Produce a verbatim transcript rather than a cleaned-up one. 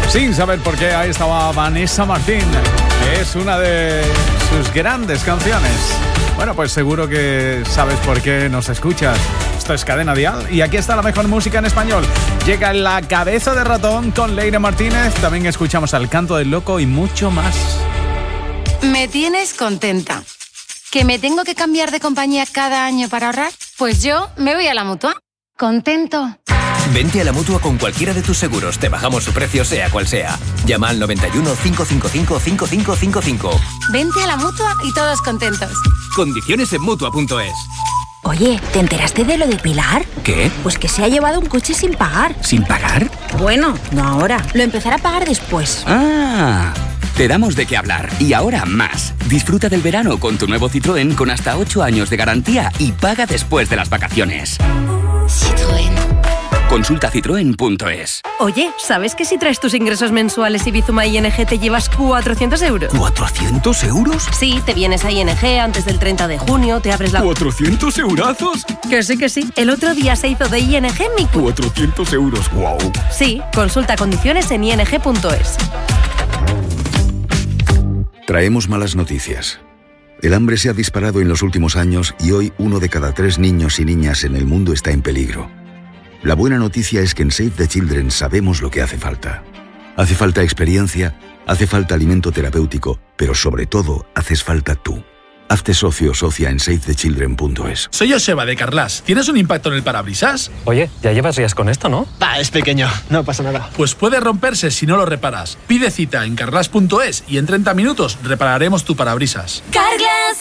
Sin saber por qué, ahí estaba Vanessa Martín. Es una de sus grandes canciones. Bueno, pues seguro que sabes por qué nos escuchas. Esto es Cadena Dial y aquí está la mejor música en español. Llega La Cabeza de Ratón con Leire Martínez. También escuchamos Al Canto del Loco y mucho más. Me tienes contenta. ¿Que me tengo que cambiar de compañía cada año para ahorrar? Pues yo me voy a la Mutua. ¿Contento? Vente a la Mutua con cualquiera de tus seguros. Te bajamos su precio sea cual sea. Llama al noventa y uno, cinco cinco cinco, cinco cinco cinco cinco. Vente a la Mutua y todos contentos. Condiciones en Mutua punto es. Oye, ¿te enteraste de lo de Pilar? ¿Qué? Pues que se ha llevado un coche sin pagar. ¿Sin pagar? Bueno, no ahora. Lo empezará a pagar después. Ah, te damos de qué hablar. Y ahora más. Disfruta del verano con tu nuevo Citroën con hasta ocho años de garantía y paga después de las vacaciones. Citroën. Consulta citroen punto es. Oye, ¿sabes que si traes tus ingresos mensuales y Bizuma I N G te llevas cuatrocientos euros? ¿cuatrocientos euros? Sí, te vienes a I N G antes del treinta de junio, te abres la... ¿cuatrocientos eurazos? Que sí, que sí. El otro día se hizo de I N G mi... cuatrocientos euros, wow. Sí, consulta condiciones en i n g punto es. Traemos malas noticias. El hambre se ha disparado en los últimos años y hoy uno de cada tres niños y niñas en el mundo está en peligro. La buena noticia es que en Save the Children sabemos lo que hace falta. Hace falta experiencia, hace falta alimento terapéutico, pero sobre todo haces falta tú. Hazte socio o socia en save the children punto es. Soy Joseba de Carlas. ¿Tienes un impacto en el parabrisas? Oye, ya llevas días con esto, ¿no? Va, es pequeño, no pasa nada. Pues puede romperse si no lo reparas. Pide cita en carlas punto es y en treinta minutos repararemos tu parabrisas. Carglass.